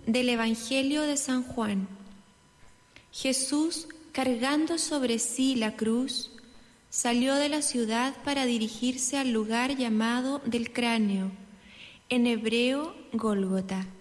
del Evangelio de San Juan. Jesús, cargando sobre sí la cruz, salió de la ciudad para dirigirse al lugar llamado del Cráneo, en hebreo Gólgota,